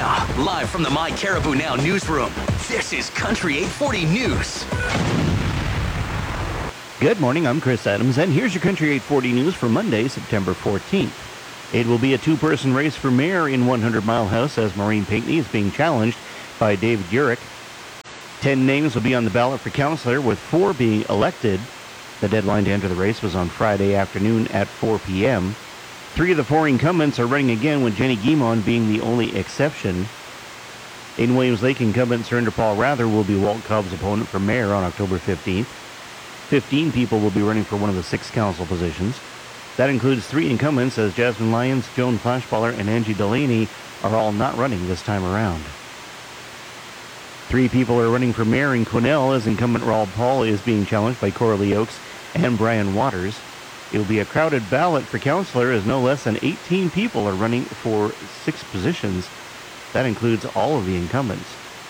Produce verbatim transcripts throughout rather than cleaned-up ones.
Now, live from the My Caribou Now newsroom, this is Country eight forty News. Good morning, I'm Chris Adams, and here's your Country eight forty News for Monday, September fourteenth. It will be a two-person race for mayor in one hundred Mile House as Maureen Pinckney is being challenged by David Urich. Ten names will be on the ballot for councillor, with four being elected. The deadline to enter the race was on Friday afternoon at four p.m. Three of the four incumbents are running again, with Jenny Guimond being the only exception. In Williams Lake, incumbent Surinder Paul Rather will be Walt Cobb's opponent for mayor on October fifteenth. Fifteen people will be running for one of the six council positions. That includes three incumbents, as Jasmine Lyons, Joan Flashballer, and Angie Delaney are all not running this time around. Three people are running for mayor in Quesnel, as incumbent Rob Paul is being challenged by Coralie Oakes and Brian Waters. It will be a crowded ballot for councillor, as no less than eighteen people are running for six positions. That includes all of the incumbents.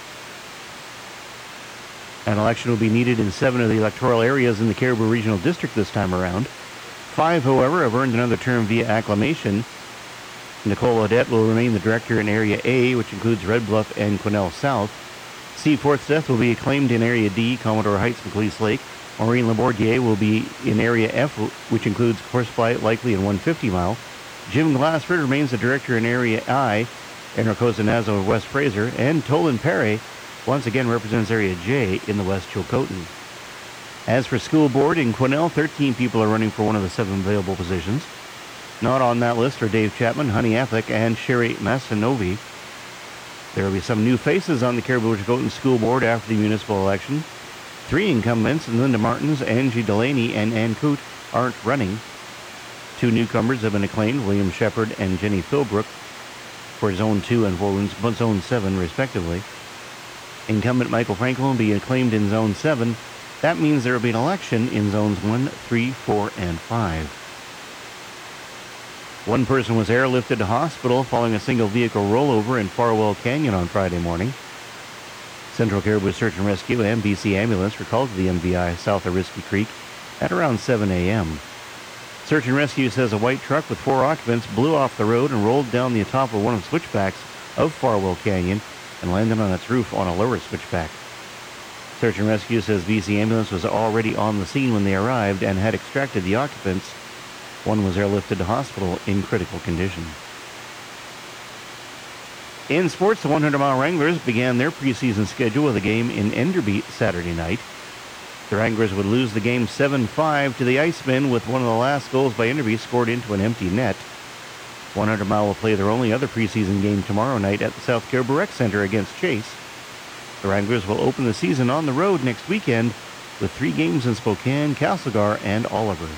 An election will be needed in seven of the electoral areas in the Caribou Regional District this time around. Five, however, have earned another term via acclamation. Nicole Odette will remain the director in Area A, which includes Red Bluff and Quesnel South. C. Forsyth will be acclaimed in Area D, Commodore Heights and Cleese Lake. Maureen Labordier will be in Area F, which includes Horsefly, Likely, and one hundred fifty Mile. Jim Glassford remains the director in Area I, Enricosa Nazo and West Fraser. And Tolan Perry once again represents Area J in the West Chilcotin. As for school board, in Quesnel, thirteen people are running for one of the seven available positions. Not on that list are Dave Chapman, Honey Affleck, and Sherry Masanovi. There will be some new faces on the Caribou Chilcotin School Board after the municipal election. Three incumbents, Linda Martins, Angie Delaney, and Ann Coote, aren't running. Two newcomers have been acclaimed, William Shepard and Jenny Philbrook, for Zone two and for Zone seven, respectively. Incumbent Michael Franklin will be acclaimed in Zone seven. That means there will be an election in Zones one, three, four, and five. One person was airlifted to hospital following a single vehicle rollover in Farwell Canyon on Friday morning. Central Caribou Search and Rescue and B C Ambulance were called to the M V I south of Risky Creek at around seven a.m. Search and Rescue says a white truck with four occupants blew off the road and rolled down the top of one of the switchbacks of Farwell Canyon and landed on its roof on a lower switchback. Search and Rescue says B C Ambulance was already on the scene when they arrived and had extracted the occupants. One was airlifted to hospital in critical condition. In sports, the one hundred Mile Wranglers began their preseason schedule with a game in Enderby Saturday night. The Wranglers would lose the game seven five to the Icemen, with one of the last goals by Enderby scored into an empty net. one hundred Mile will play their only other preseason game tomorrow night at the South Caribou Rec Center against Chase. The Wranglers will open the season on the road next weekend with three games in Spokane, Castlegar, and Oliver.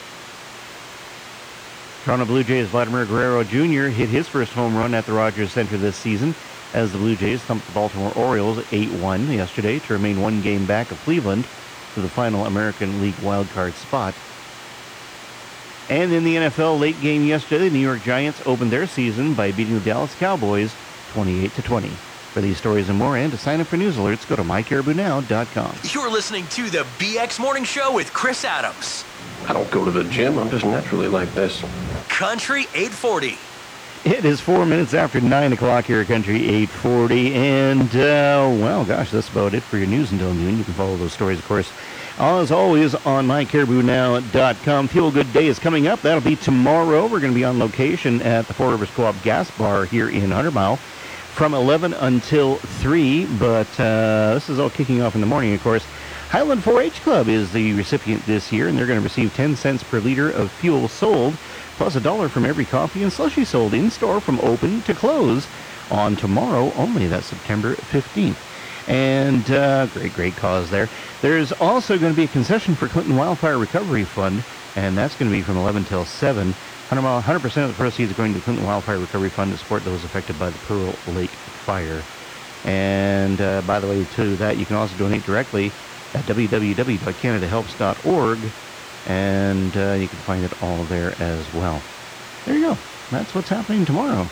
Toronto Blue Jays Vladimir Guerrero Junior hit his first home run at the Rogers Center this season as the Blue Jays thumped the Baltimore Orioles eight one yesterday to remain one game back of Cleveland for the final American League wildcard spot. And in the N F L late game yesterday, the New York Giants opened their season by beating the Dallas Cowboys twenty-eight to twenty. For these stories and more, and to sign up for news alerts, go to my caribou now dot com. You're listening to the B X Morning Show with Chris Adams. I don't go to the gym. I'm just naturally like this. Country eight forty. It is four minutes after nine o'clock here at Country eight forty, and, uh, well, gosh, that's about it for your news until noon. You can follow those stories, of course, as always, on my caribou now dot com. Feel Good Day is coming up. That'll be tomorrow. We're going to be on location at the Four Rivers Co-op Gas Bar here in one hundred Mile from eleven until three, but uh, this is all kicking off in the morning, of course. Highland four H Club is the recipient this year, and they're going to receive ten cents per liter of fuel sold, plus a dollar from every coffee and slushie sold in-store from open to close on tomorrow only. That's September fifteenth. And uh, great, great cause there. There's also going to be a concession for Clinton Wildfire Recovery Fund, and that's going to be from eleven till seven. one hundred percent of the proceeds are going to the Clinton Wildfire Recovery Fund to support those affected by the Pearl Lake fire. And uh, by the way, to that, you can also donate directly at w w w dot canada helps dot org, and uh, you can find it all there as well. There you go. That's what's happening tomorrow.